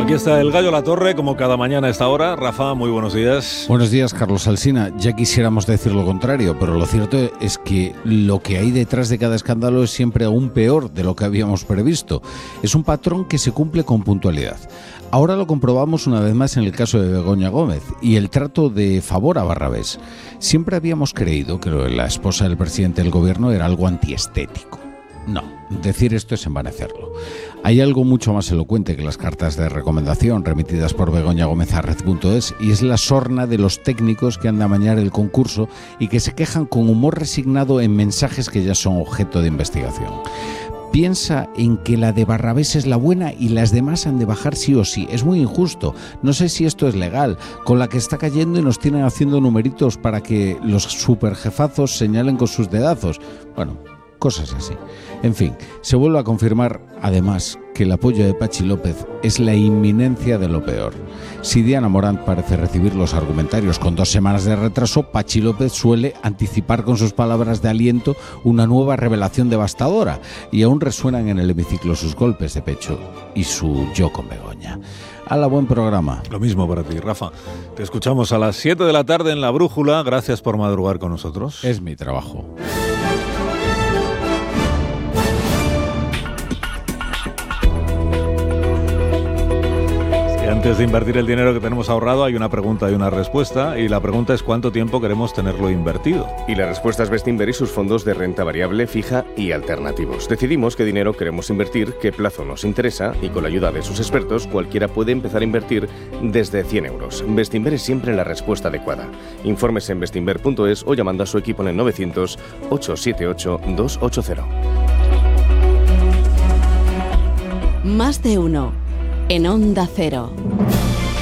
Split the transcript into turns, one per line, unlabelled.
Aquí está el Gallo La Torre, como cada mañana a esta hora. Rafa, muy buenos días.
Buenos días, Carlos Alsina. Ya quisiéramos decir lo contrario, pero lo cierto es que lo que hay detrás de cada escándalo es siempre aún peor de lo que habíamos previsto. Es un patrón que se cumple con puntualidad. Ahora lo comprobamos una vez más en el caso de Begoña Gómez y el trato de favor a Barrabés. Siempre habíamos creído que la esposa del presidente del gobierno era algo antiestético. No, decir esto es envanecerlo. Hay algo mucho más elocuente que las cartas de recomendación remitidas por Begoña Gómez a Red.es, y es la sorna de los técnicos que han de amañar el concurso y que se quejan con humor resignado en mensajes que ya son objeto de investigación. Piensa en que la de Barrabés es la buena y las demás han de bajar sí o sí. Es muy injusto. No sé si esto es legal. Con la que está cayendo y nos tienen haciendo numeritos para que los superjefazos señalen con sus dedazos. Bueno, cosas así. En fin, se vuelve a confirmar, además, que el apoyo de Pachi López es la inminencia de lo peor. Si Diana Morant parece recibir los argumentarios con 2 semanas de retraso, Pachi López suele anticipar con sus palabras de aliento una nueva revelación devastadora, y aún resuenan en el hemiciclo sus golpes de pecho y su yo con Begoña. ¡Hala, buen programa!
Lo mismo para ti, Rafa. Te escuchamos a las 7 de la tarde en La Brújula. Gracias por madrugar con nosotros.
Es mi trabajo.
Antes de invertir el dinero que tenemos ahorrado, hay una pregunta y una respuesta, y la pregunta es ¿cuánto tiempo queremos tenerlo invertido?
Y la respuesta es Bestinver y sus fondos de renta variable, fija y alternativos. Decidimos qué dinero queremos invertir, qué plazo nos interesa, y con la ayuda de sus expertos, cualquiera puede empezar a invertir desde 100 euros. Bestinver es siempre la respuesta adecuada. Infórmese en bestinver.es o llamando a su equipo en el 900-878-280.
Más de uno en Onda Cero.